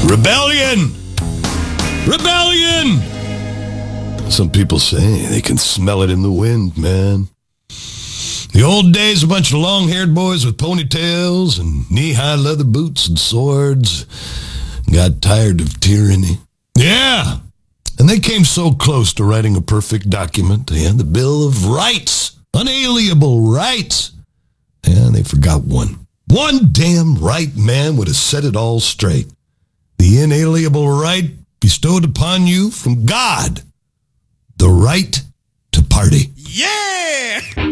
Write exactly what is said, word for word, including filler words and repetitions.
Rebellion! Rebellion! Some people say they can smell it in the wind, man. The old days, a bunch of long-haired boys with ponytails and knee-high leather boots and swords got tired of tyranny. Yeah, and they came so close to writing a perfect document. They had the Bill of Rights, unalienable rights. And they forgot one. One damn right man would have set it all straight. The inalienable right bestowed upon you from God. The right to party. Yeah!